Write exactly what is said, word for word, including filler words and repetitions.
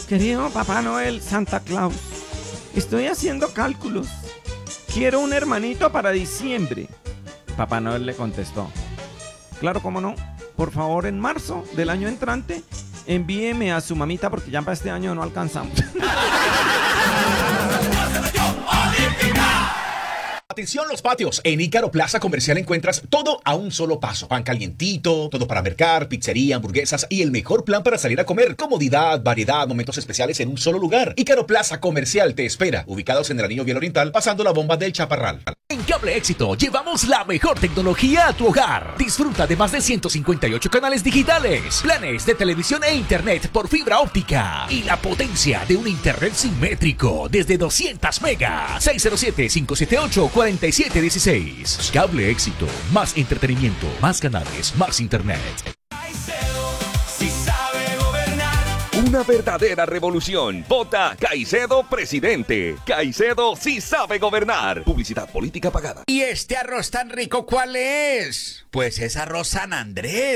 Querido Papá Noel, Santa Claus, estoy haciendo cálculos. Quiero un hermanito para diciembre. Papá Noel le contestó: claro, cómo no. Por favor, en marzo del año entrante, envíeme a su mamita porque ya para este año no alcanzamos. Atención los patios, en Ícaro Plaza Comercial encuentras todo a un solo paso. Pan calientito, todo para mercar, pizzería, hamburguesas y el mejor plan para salir a comer. Comodidad, variedad, momentos especiales en un solo lugar. Ícaro Plaza Comercial te espera, ubicados en el Anillo Vial Oriental, pasando la bomba del Chaparral. En Cable Éxito llevamos la mejor tecnología a tu hogar. Disfruta de más de ciento cincuenta y ocho canales digitales, planes de televisión e internet por fibra óptica y la potencia de un internet simétrico desde doscientos megas. seis cero siete, cinco siete ocho, cuatro siete uno seis. Cable Éxito. Más entretenimiento, más canales, más internet. Una verdadera revolución. Vota Caicedo presidente. Caicedo sí sabe gobernar. Publicidad política pagada. ¿Y este arroz tan rico cuál es? Pues es arroz San Andrés.